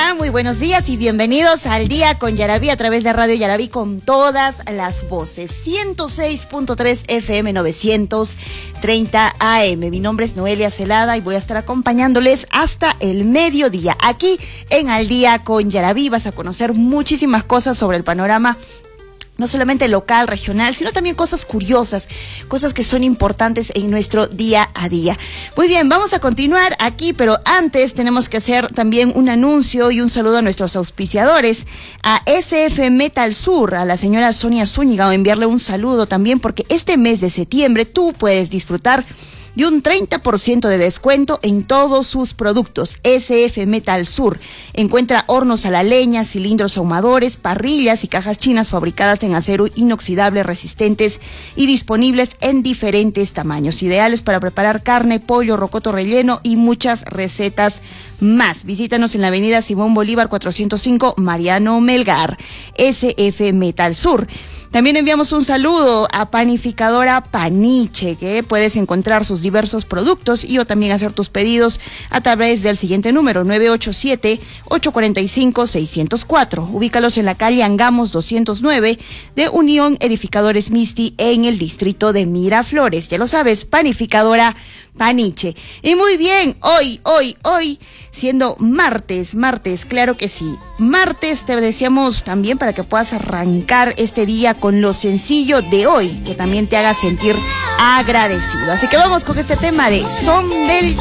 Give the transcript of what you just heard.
están? Muy buenos días y bienvenidos al Día con Yaraví a través de Radio Yaraví con todas las voces. 106.3 FM 930 AM. Mi nombre es Noelia Celada y voy a estar acompañándoles hasta el mediodía. Aquí en Al Día con Yaraví vas a conocer muchísimas cosas sobre el panorama no solamente local, regional, sino también cosas curiosas, cosas que son importantes en nuestro día a día. Muy bien, vamos a continuar aquí, pero antes tenemos que hacer también un anuncio y un saludo a nuestros auspiciadores, a SF Metal Sur, a la señora Sonia Zúñiga, o enviarle un saludo también, porque este mes de septiembre tú puedes disfrutar de un 30% de descuento en todos sus productos. SF Metal Sur encuentra hornos a la leña, cilindros ahumadores, parrillas y cajas chinas fabricadas en acero inoxidable, resistentes y disponibles en diferentes tamaños, ideales para preparar carne, pollo, rocoto relleno y muchas recetas más. Visítanos en la avenida Simón Bolívar 405, Mariano Melgar. SF Metal Sur. También enviamos un saludo a Panificadora Paniche, que puedes encontrar sus diversos productos y o también hacer tus pedidos a través del siguiente número, 987-845-604. Ubícalos en la calle Angamos 209 de Unión Edificadores Misti en el distrito de Miraflores. Ya lo sabes, Panificadora Paniche. Y muy bien, hoy, siendo martes, claro que sí. Martes te deseamos también para que puedas arrancar este día con lo sencillo de hoy, que también te haga sentir agradecido. Así que vamos con este tema de Son del